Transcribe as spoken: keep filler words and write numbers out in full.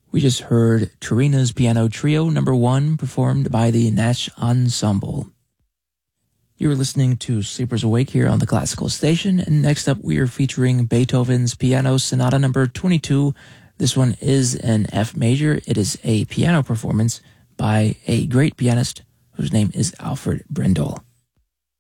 We just heard Torina's Piano Trio number one, performed by the Nash Ensemble. You're listening to Sleepers Awake here on the Classical Station, and next up we are featuring Beethoven's Piano Sonata number twenty-two. This one is an F major. It is a piano performance by a great pianist whose name is Alfred Brendel.